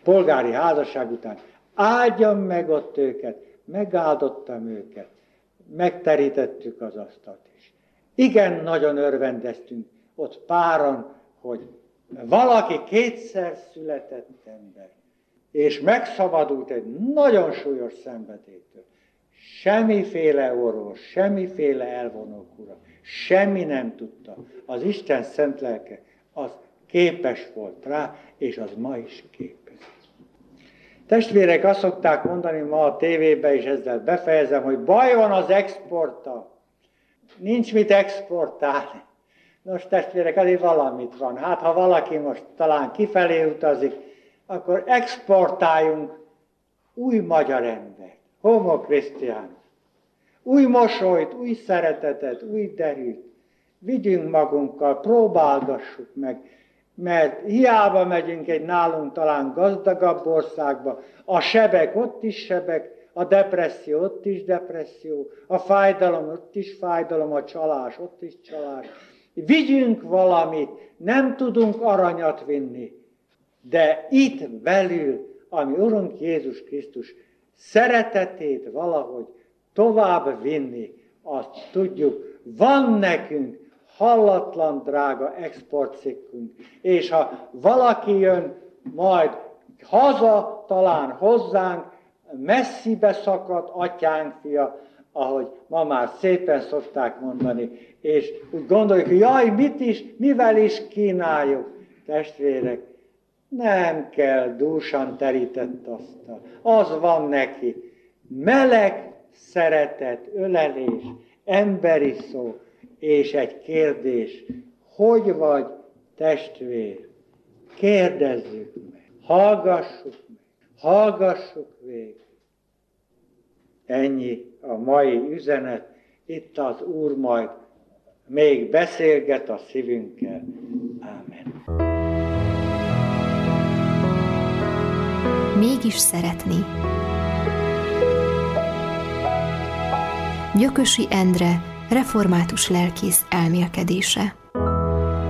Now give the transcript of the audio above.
polgári házasság után. Áldjam meg ott őket, megáldottam őket, megterítettük az asztalt is. Igen, nagyon örvendeztünk ott páran, hogy valaki kétszer született ember, és megszabadult egy nagyon súlyos szenvedélytől. Semmiféle orvos, semmiféle elvonókura, semmi nem tudta. Az Isten szent lelke, az képes volt rá, és az ma is képes. Testvérek, azt szokták mondani ma a tévében, és ezzel befejezem, hogy baj van az exporttal. Nincs mit exportálni. Nos, testvérek, azért valamit van. Hát, ha valaki most talán kifelé utazik, akkor exportáljunk új magyar embert, homo Christianus. Új mosolyt, új szeretetet, új derűt. Vigyünk magunkkal, próbálgassuk meg, mert hiába megyünk egy nálunk talán gazdagabb országba, a sebek ott is sebek, a depresszió ott is depresszió, a fájdalom ott is fájdalom, a csalás ott is csalás. Vigyünk valamit, nem tudunk aranyat vinni, de itt belül, ami Urunk Jézus Krisztus szeretetét valahogy tovább vinni, azt tudjuk, van nekünk hallatlan drága exportcikkünk, és ha valaki jön majd haza, talán hozzánk, messzibe szakadt atyánk fia, ahogy ma már szépen szokták mondani, és úgy gondoljuk, hogy jaj, mivel is kínáljuk, testvérek, nem kell dúsan terített asztal. Az van neki. Meleg szeretet, ölelés, emberi szó, és egy kérdés, hogy vagy, testvér? Kérdezzük meg, hallgassuk végig. Ennyi a mai üzenet, itt az Úr majd még beszélget a szívünkkel. Ámen. Mégis szeretni. Gyökösi Endre, református lelkész elmélkedése.